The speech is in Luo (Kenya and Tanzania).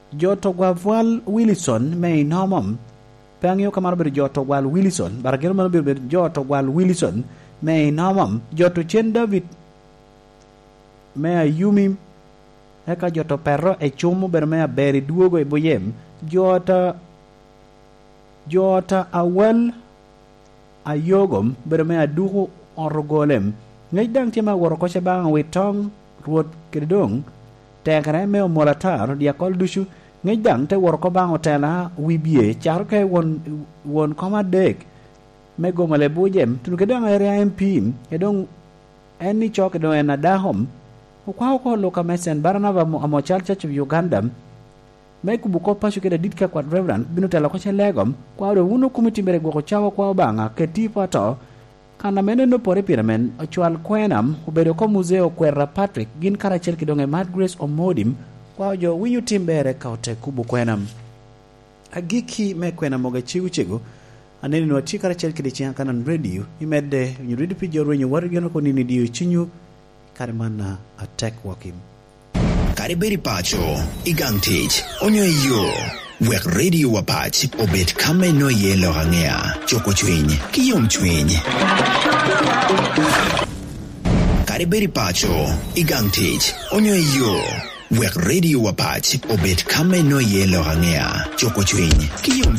Joto Gwal Wilson may nomum Pangio Kamar Joto Gwal Wilson Bargelman Joto Gwal Wilson may nomum Joto Chen David Mea Yumi Eka Joto Perro e Chumo Bermea Beri Duogo e Boyem Jota Awel Ayogom Bermea Duho Orogolem ngay dang tima woro ko bang witong ruot kedong tekare me molatar dia kol dusu ngay dang te woro ko bang otela wibie char ke won koma dek me gomale bujem tun kedang area MP kedong eni chok kedong en adahom ko loka mesen barnava mo church of Uganda me kubuko pasu keda ditka kwa reverend binu tela ko legom kwa do uno committee mere go chawa kwa banga ketipa to kana mene no pore piramen ochwal kwenam ubedo ko museo kwera Patrick gin karachel kidonge Mad Grace Omodim kwa jo winyu timbere kaote kubu kwenam agiki me kwenam moga chigu aneni no ati karachel kidichi kanan radio imede you ready pijo renyu warigeno ko nini dio chinyu karimana attack wakim kariberi pacho igang tich onyo yo wek radio wapach obet kame no yelo hangea choko chwiny kiyom chwiny kariberi pacho igang tich onyo yo wek radio wapach obet kame no yelo hangea choko chwiny kiyom